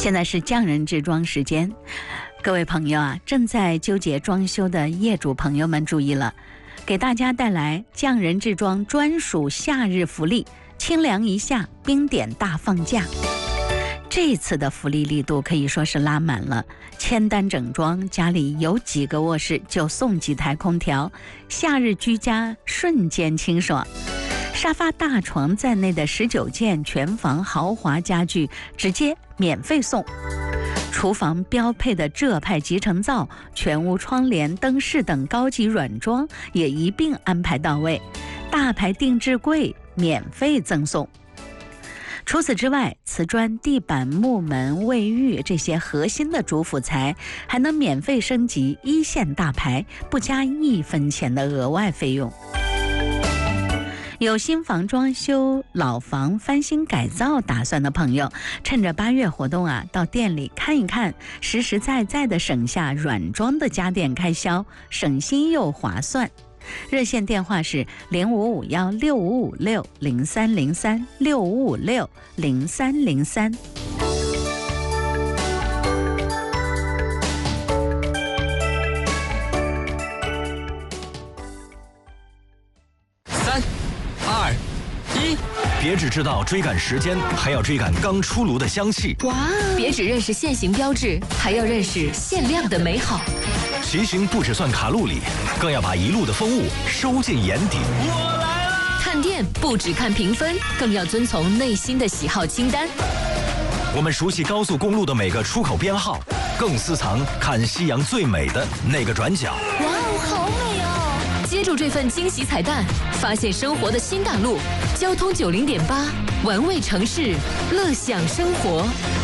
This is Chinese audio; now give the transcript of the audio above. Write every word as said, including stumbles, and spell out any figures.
现在是匠人制装时间，各位朋友啊，正在纠结装修的业主朋友们注意了，给大家带来匠人制装专属夏日福利，清凉一夏，冰点大放价。这次的福利力度可以说是拉满了，签单整装，家里有几个卧室就送几台空调，夏日居家瞬间清爽。沙发、大床在内的十九件全房豪华家具直接免费送。厨房标配的浙派集成灶、全屋窗帘、灯饰等高级软装也一并安排到位，大牌定制柜免费赠送。除此之外，瓷砖、地板、木门、卫浴这些核心的主辅材还能免费升级一线大牌，不加一分钱的额外费用。有新房装修、老房翻新改造打算的朋友，趁着八月活动啊，到店里看一看，实实在在的省下软装的家电开销，省心又划算。热线电话是零五五幺六五五六零三零三六五五六零三零三。 三、二、一， 别只知道追赶时间，还要追赶刚出炉的香气。 哇！别只认识现行标志，还要认识限量的美好。 骑行不只算卡路里，更要把一路的风物收进眼底。 我来了！ 看店不只看评分，更要遵从内心的喜好清单。 我们熟悉高速公路的每个出口编号，更私藏看夕阳最美的那个转角。 哇哦，好美哦！接住这份惊喜彩蛋，发现生活的新大陆。交通九零点八，玩味城市，乐享生活。